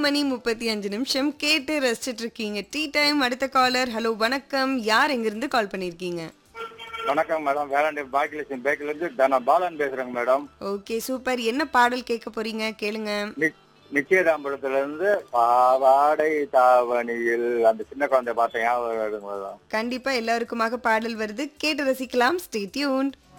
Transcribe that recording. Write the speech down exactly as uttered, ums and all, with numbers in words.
மணி முப்பத்தி ஐந்து நிமிஷம் கேட்டு ரசிச்சிட்டு இருக்கீங்க. Tea time. அடுத்த காலர். ஹலோ வணக்கம். யார் எங்கிருந்து கால் பண்ணிருக்கீங்க? வணக்கம் மேடம். வேளாண்டி பாக்கியலட்சுமி பேக்கில இருந்து நான் பாலன் பேசுறேங்க மேடம். Okay super. என்ன பாடல் கேட்க போறீங்க? கேளுங்க. நி- நிச்சயதாம்பலத்துல இருந்து பாவாடை தாவணியில் அந்த சின்ன குழந்தை பார்த்த ஞாபகம் வருதுங்க மேடம். கண்டிப்பா எல்லாருக்குமாக பாடல் வருது. கேட்டு ரசிக்கலாம். Stay tuned.